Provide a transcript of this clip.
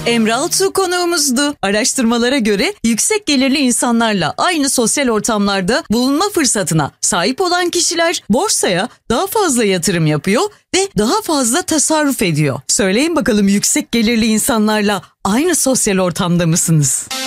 Emre Altuğ konuğumuzdu. Araştırmalara göre yüksek gelirli insanlarla aynı sosyal ortamlarda bulunma fırsatına sahip olan kişiler borsaya daha fazla yatırım yapıyor ve daha fazla tasarruf ediyor. Söyleyin bakalım, yüksek gelirli insanlarla aynı sosyal ortamda mısınız?